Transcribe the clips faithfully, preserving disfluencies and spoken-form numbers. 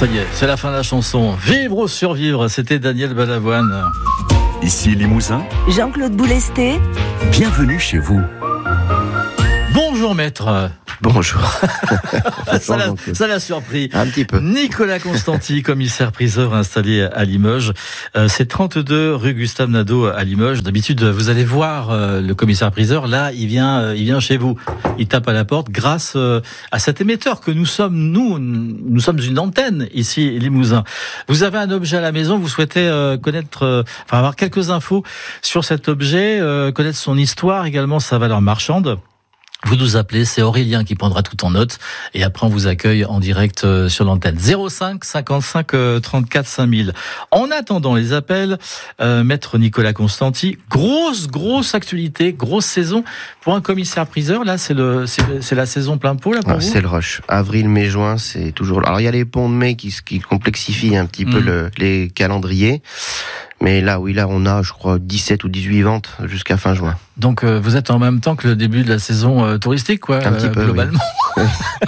Ça y est, c'est la fin de la chanson. Vivre ou survivre, c'était Daniel Balavoine. Ici Limousin. Jean-Claude Boulesté. Bienvenue chez vous. Bonjour maître. Bonjour. ça, l'a, ça l'a surpris. Un petit peu. Nicolas Constanti, commissaire-priseur installé à Limoges. Euh, c'est trente-deux rue Gustave Nadeau à Limoges. D'habitude, vous allez voir euh, le commissaire-priseur. Là, il vient, euh, il vient chez vous. Il tape à la porte grâce euh, à cet émetteur que nous sommes. Nous, nous sommes une antenne ici, Limousin. Vous avez un objet à la maison. Vous souhaitez euh, connaître, euh, enfin avoir quelques infos sur cet objet, euh, connaître son histoire, également sa valeur marchande. Vous nous appelez, c'est Aurélien qui prendra tout en note et après on vous accueille en direct sur l'antenne. zéro cinq cinquante-cinq trente-quatre cinq mille. En attendant les appels, euh, maître Nicolas Constanti, grosse grosse actualité, grosse saison pour un commissaire-priseur. Là, c'est le c'est, c'est la saison plein pot là pour ah, vous. C'est le rush. Avril, mai, juin, c'est toujours. Alors il y a les ponts de mai qui qui complexifient un petit mmh. peu le, les calendriers. Mais là, oui, là, on a, je crois, dix-sept ou dix-huit ventes jusqu'à fin juin. Donc, euh, vous êtes en même temps que le début de la saison euh, touristique, quoi, un petit euh, peu, globalement. Oui.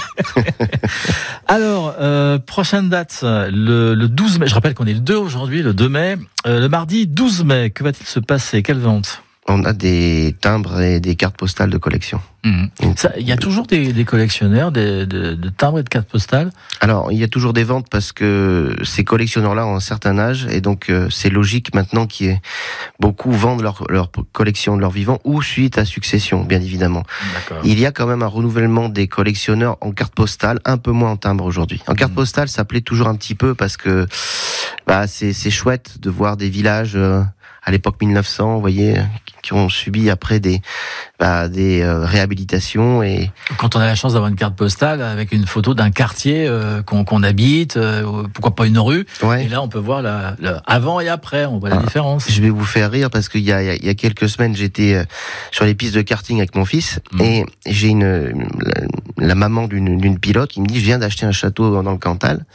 Alors, euh, prochaine date, le, le douze mai. Je rappelle qu'on est le deux aujourd'hui, le deux mai. Euh, le mardi douze mai, que va-t-il se passer? Quelle vente? On a des timbres et des cartes postales de collection. Mmh. Il y a toujours des, des collectionneurs des, de, de timbres et de cartes postales. Alors, il y a toujours des ventes parce que ces collectionneurs-là ont un certain âge et donc euh, c'est logique maintenant qu'il y ait beaucoup vendent leur, leur collection de leur vivant ou suite à succession, bien évidemment. D'accord. Il y a quand même un renouvellement des collectionneurs en cartes postales, un peu moins en timbres aujourd'hui. En carte mmh. postale, ça plaît toujours un petit peu parce que bah, c'est, c'est chouette de voir des villages euh, à l'époque mille neuf cents, vous voyez, qui ont subi après des bah, des euh, réhabilitations et quand on a la chance d'avoir une carte postale avec une photo d'un quartier euh, qu'on, qu'on habite, euh, pourquoi pas une rue, ouais. Et là on peut voir la, la avant et après, on voit la ah, différence. Je vais vous faire rire parce qu'il y a il y a quelques semaines j'étais euh, sur les pistes de karting avec mon fils mmh. et j'ai une, une la, la maman d'une d'une pilote qui me dit je viens d'acheter un château dans le Cantal.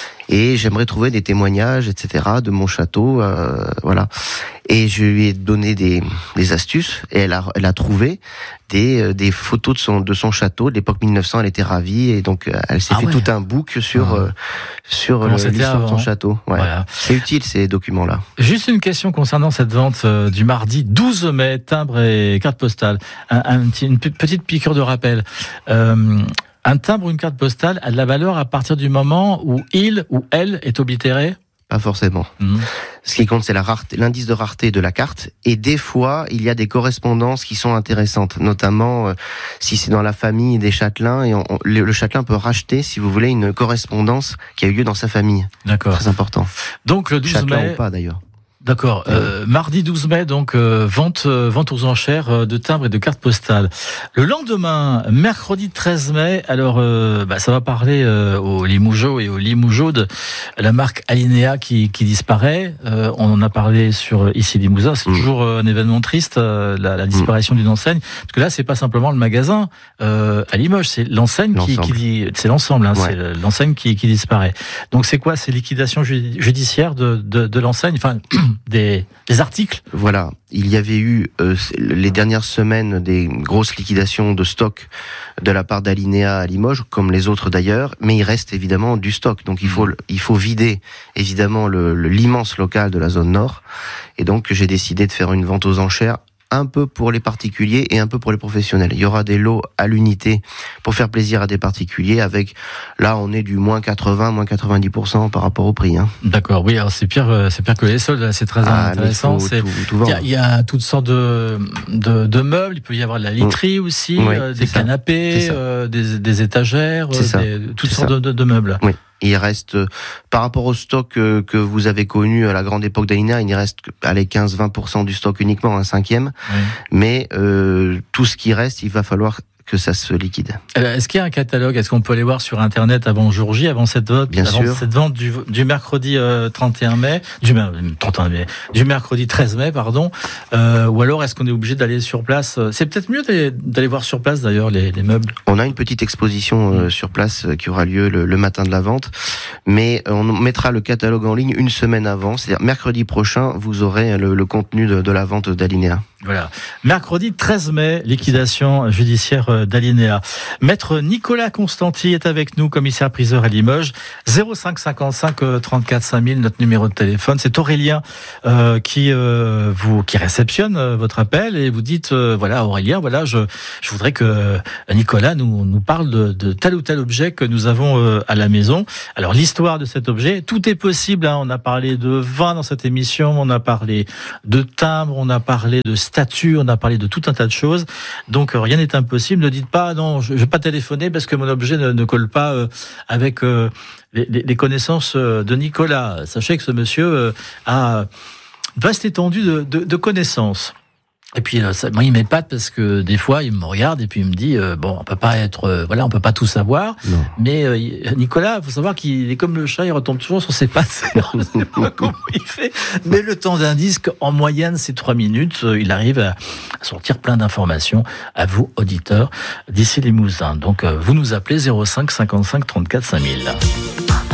Et j'aimerais trouver des témoignages, et cetera, de mon château, euh, voilà. Et je lui ai donné des, des astuces, et elle a, elle a trouvé des, des photos de son, de son château. De l'époque mille neuf cents, elle était ravie, et donc elle s'est ah fait ouais. tout un book sur, ah. euh, sur le, l'histoire de son château. Ouais. Voilà. C'est utile ces documents-là. Juste une question concernant cette vente euh, du mardi douze mai, timbre et carte postale. Un, un, une petite piqûre de rappel. Euh, Un timbre ou une carte postale a de la valeur à partir du moment où il ou elle est oblitéré? Pas forcément. Mmh. Ce qui compte, c'est la rareté, l'indice de rareté de la carte. Et des fois, il y a des correspondances qui sont intéressantes, notamment euh, si c'est dans la famille des châtelains. Et on, on, le, le châtelain peut racheter, si vous voulez, une correspondance qui a eu lieu dans sa famille. D'accord. Très important. Donc le douze châtelain mai. Ou pas d'ailleurs. D'accord. Euh, mardi douze mai, donc euh, vente, euh, vente aux enchères de timbres et de cartes postales. Le lendemain, mercredi treize mai, alors euh, bah, ça va parler euh, aux Limougeaux et aux Limougeaudes, la marque Alinéa qui, qui disparaît. Euh, on en a parlé sur ici Limousin. C'est mmh. toujours euh, un événement triste, euh, la, la disparition mmh. d'une enseigne, parce que là c'est pas simplement le magasin euh, à Limoges, c'est l'enseigne qui, qui dit, c'est l'ensemble, hein, ouais. c'est l'enseigne qui, qui disparaît. Donc c'est quoi? C'est liquidation judiciaire de, de, de l'enseigne, enfin. Des, des articles. Voilà, il y avait eu euh, les dernières semaines des grosses liquidations de stock de la part d'Alinéa à Limoges, comme les autres d'ailleurs, mais il reste évidemment du stock. Donc il faut il faut vider évidemment le, le, l'immense local de la zone nord. Et donc j'ai décidé de faire une vente aux enchères, un peu pour les particuliers et un peu pour les professionnels. Il y aura des lots à l'unité pour faire plaisir à des particuliers avec, là, on est du moins quatre-vingts, moins quatre-vingt-dix pour cent par rapport au prix, hein. D'accord, oui, alors c'est pire, c'est pire que les soldes, c'est très ah, intéressant. Il, c'est, tout, tout il, y a, il y a toutes sortes de, de, de meubles, il peut y avoir de la literie mmh. aussi, oui, euh, des canapés, euh, des, des étagères, des, toutes c'est sortes de, de, de meubles. Oui. Il reste, euh, par rapport au stock euh, que vous avez connu à la grande époque d'Alinéa, il y reste allez, quinze à vingt pour cent du stock uniquement, un cinquième. Oui. Mais euh, tout ce qui reste, il va falloir que ça se liquide. Est-ce qu'il y a un catalogue? Est-ce qu'on peut aller voir sur Internet avant jour J, avant cette vente, Bien avant sûr. cette vente du, du mercredi euh, trente et un mai, du, trente et un mai, du mercredi treize mai, pardon. Euh, ou alors est-ce qu'on est obligé d'aller sur place? C'est peut-être mieux d'aller, d'aller voir sur place d'ailleurs les, les meubles. On a une petite exposition euh, sur place euh, qui aura lieu le, le matin de la vente, mais euh, on mettra le catalogue en ligne une semaine avant. C'est-à-dire mercredi prochain, vous aurez le, le contenu de, de la vente d'Alinéa. Voilà. Mercredi treize mai, liquidation judiciaire d'Alinéa. Maître Nicolas Constanti est avec nous, commissaire priseur à Limoges. zéro cinq cinquante-cinq trente-quatre cinq mille, notre numéro de téléphone. C'est Aurélien euh, qui euh, vous qui réceptionne euh, votre appel et vous dites euh, voilà Aurélien, voilà je je voudrais que Nicolas nous nous parle de, de tel ou tel objet que nous avons euh, à la maison. Alors l'histoire de cet objet, tout est possible. Hein. On a parlé de vin dans cette émission, on a parlé de timbre, on a parlé de statue, on a parlé de tout un tas de choses. Donc rien n'est impossible. Ne dites pas non, je, je vais pas téléphoner parce que mon objet ne, ne colle pas euh, avec euh, les, les connaissances de Nicolas. Sachez que ce monsieur euh, a une vaste étendue de, de, de connaissances. Et puis ça, moi il m'épate parce que des fois il me regarde et puis il me dit euh, bon on peut pas être euh, voilà on peut pas tout savoir. Non. Mais euh, Nicolas, faut savoir qu'il est comme le chat, il retombe toujours sur ses pattes. Je sais pas comment il fait. Mais le temps d'un disque en moyenne c'est trois minutes. Il arrive à sortir plein d'informations à vous auditeurs d'ici Limousin. Donc euh, vous nous appelez zéro cinq cinquante-cinq trente-quatre cinq mille.